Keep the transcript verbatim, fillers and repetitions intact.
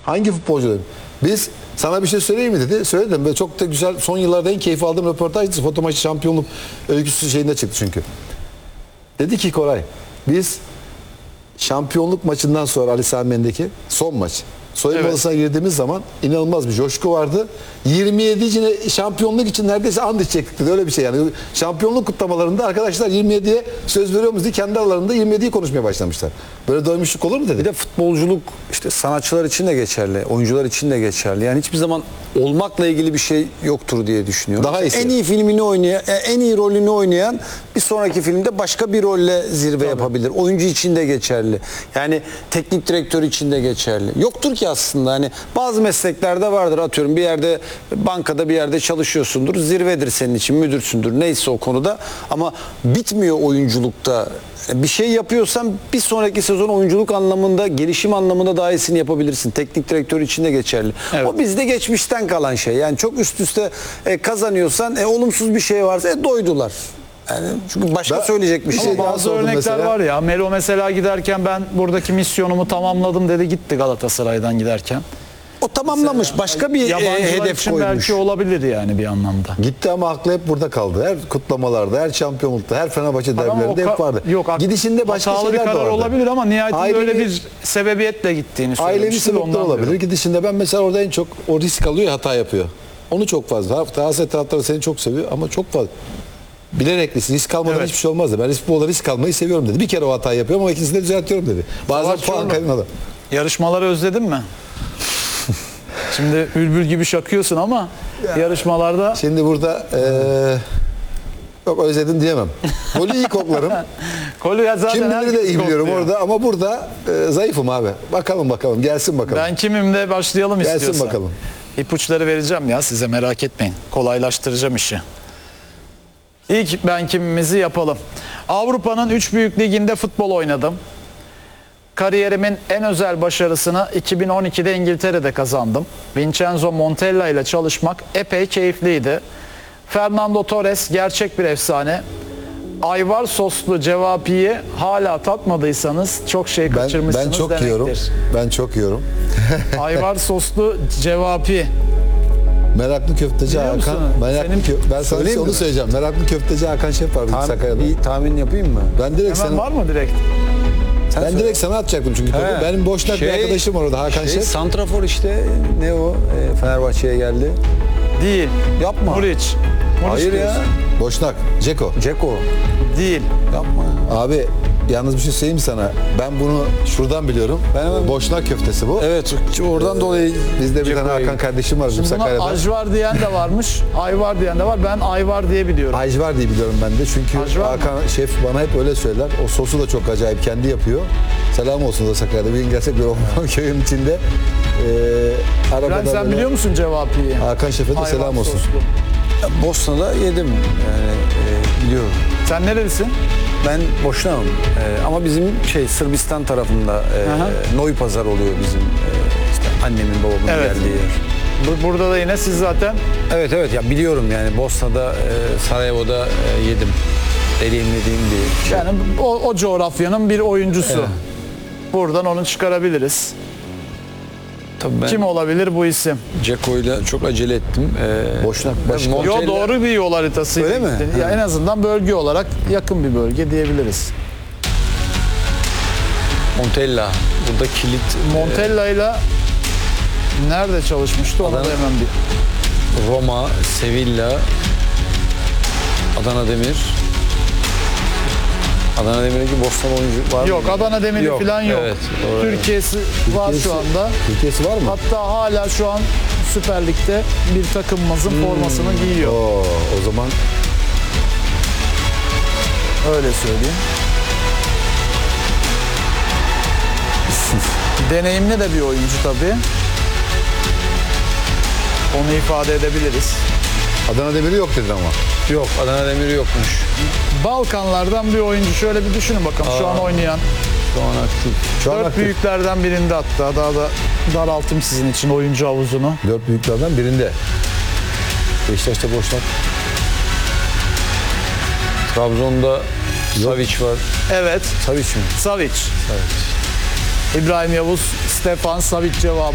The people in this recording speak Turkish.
Hangi futbolcu dedim. Biz sana bir şey söyleyeyim mi dedi. Söyledim. Ve çok da güzel, son yıllarda en keyif aldığım röportajdı. Foto maçı şampiyonluk öyküsü şeyinde çıktı çünkü. Dedi ki Koray, biz şampiyonluk maçından sonra Ali Sami Yen'deki son maç. Soyunma Evet. odasına girdiğimiz zaman inanılmaz bir coşku vardı. yirmi yedi için şampiyonluk için neredeyse and içecektik dedi. Öyle bir şey yani. Şampiyonluk kutlamalarında arkadaşlar yirmi yediye söz veriyor muyuz diye kendi aralarında yirmi yediyi konuşmaya başlamışlar. Böyle doymuşluk olur mu dedi. Bir de futbolculuk işte sanatçılar için de geçerli, oyuncular için de geçerli. Yani hiçbir zaman olmakla ilgili bir şey yoktur diye düşünüyorum. Daha iyisi. En iyi filmini oynayan, en iyi rolünü oynayan bir sonraki filmde başka bir rolle zirve Tabii. yapabilir. Oyuncu için de geçerli. Yani teknik direktör için de geçerli. Yoktur ki aslında hani bazı mesleklerde vardır, atıyorum bir yerde bankada bir yerde çalışıyorsundur. Zirvedir senin için, müdürsündür. Neyse o konuda ama bitmiyor oyunculukta. Bir şey yapıyorsan bir sonraki sezon oyunculuk anlamında, gelişim anlamında daha iyisini yapabilirsin. Teknik direktör için de geçerli. Evet. O bizde geçmişten kalan şey. Yani çok üst üste e, kazanıyorsan e, olumsuz bir şey varsa e, doydular. Yani çünkü başka Ben- söyleyecek bir Bir şey. şey Ama daha bazı sordum örnekler mesela. var ya. Melo mesela giderken ben buradaki misyonumu tamamladım dedi, gitti Galatasaray'dan giderken. O tamamlamış. Başka bir e, Yabancılar hedef için koymuş. belki olabilir yani bir anlamda. Gitti ama aklı hep burada kaldı. Her kutlamalarda, her şampiyonlukta, her Fenerbahçe Ama derbilerinde o ka- hep vardı. Yok, hak- Gidişinde başka hatalı şeyler bir de karar vardı. olabilir ama nihayetinde Ailevi- öyle bir sebebiyetle gittiğini Ailevi söylemişti. de sebepler ondan olabilir. diyorum. Gidişinde ben mesela orada en çok o risk alıyor, hata yapıyor. Onu çok fazla. Galatasaray taraftarı seni çok seviyor ama çok fazla. Bilerek risk, risk almadan Evet. hiçbir şey olmaz dedi. Ben futbolda risk almayı seviyorum dedi. Bir kere o hatayı yapıyorum ama ikincisini de düzeltiyorum dedi. Bazen Savaş puan Çorlu. kaybına. Yarışmaları özledin mi? Şimdi bülbül gibi şakıyorsun ama yarışmalarda Şimdi burada eee yok özledim diyemem. Golü iyi koklarım. Kolye zaten Kim bilir de herkes iyi biliyorum kokluyor. orada ama burada eee, zayıfım abi. Bakalım bakalım gelsin bakalım. Ben kimimle başlayalım Gelsin istiyorsan. bakalım. İpuçları vereceğim ya size, merak etmeyin. Kolaylaştıracağım işi. İlk ben kimimizi yapalım. Avrupa'nın üç büyük liginde futbol oynadım. Kariyerimin en özel başarısını iki bin on ikide İngiltere'de kazandım. Vincenzo Montella ile çalışmak epey keyifliydi. Fernando Torres gerçek bir efsane. Ayvar soslu cevapiyi hala tatmadıysanız çok şey Ben, kaçırmışsınız ben çok demektir. yiyorum. Ben çok yiyorum. Ayvar soslu cevapi. Meraklı köfteci Biliyor Hakan. musun? Meraklı Senin- kö- ben sana Söyleyeyim onu mi? söyleyeceğim. Meraklı köfteci Hakan Şef var bizim Tahmin, Sakarya'da. bir tahmin yapayım mı? Ben direkt Hemen sana var mı direkt? Sen ben söyle. direkt sana atacaktım çünkü topu. He. Benim boşnak bir Şey- arkadaşım var orada Hakan Şey, Şef. Santrafor işte ne o e, Fenerbahçe'ye geldi. Değil. Yapma. Muriç. Muriç Hayır ya. diyorsun. Boşnak. Ceko. Ceko. Değil. Yapma. Abi yalnız bir şey söyleyeyim mi sana? Ben bunu şuradan biliyorum. Ben hemen- Boşnak köftesi bu. Evet oradan dolayı Bizde bir tane Ceko'ya Hakan kardeşim var bizim Buna Sakarya'da. ajvar diyen de varmış, ayvar diyen de var. Ben ayvar diye biliyorum. Ajvar diye biliyorum ben de. Çünkü Ajvar mı? Hakan Şef bana hep öyle söyler. O sosu da çok acayip. Kendi yapıyor. Selam olsun da Sakarya'da. Bir gün gelsek bir Orman köyün içinde. Ee, arabada Ben sen böyle biliyor musun cevapiyi? Hakan Şef'e de Ayvar selam olsun. soslu. Bosna'da yedim. Yani e, biliyorum. Sen nerelisin? Ben Boşnağım. E, ama bizim şey Sırbistan tarafında e, Aha. Noy Pazar oluyor bizim e, işte annemin babamın Evet. geldiği yer. Bu- Burada da yine siz zaten Evet evet ya biliyorum yani Bosna'da e, Sarajevo'da e, yedim. Deneyimlediğim bir şey. yani o, o coğrafyanın bir oyuncusu. Buradan onu çıkarabiliriz. Tabii ben Kim olabilir bu isim? Ceko'yla çok acele ettim. E, Boşnak başka. Montella- Yo, doğru bir yol haritası. Öyle mi? Ya en azından bölge olarak yakın bir bölge diyebiliriz. Montella. Burada kilit. Montella ile nerede çalışmıştı? Onu da Adana- hemen bir. Roma, Sevilla, Adana Demir. Adana Demir'deki Bosna oyuncu var mı? Yok, Adana Demiri Yok, falan yok. evet, doğru. Türkiye'si var şu anda. Türkiye'si var mı? Hatta hala şu an Süper Lig'de bir takımımızın Hmm. formasını giyiyor. Oo, o zaman Öyle söyleyeyim. Deneyimli de bir oyuncu tabii. Onu ifade edebiliriz. Adana Demiri yok dedin ama. Yok, Adana Demir yokmuş. Balkanlardan bir oyuncu. Şöyle bir düşünün bakalım şu an oynayan. Şu an aktif. Şu an Dört aktif. büyüklerden birinde hatta. Daha da daraltım sizin için oyuncu havuzunu. Dört büyüklerden birinde. Beşiktaş'ta Boşnak. Trabzon'da Savic var. Evet. Savic mi? Savic. İbrahim Yavuz, Stefan Savic cevabı.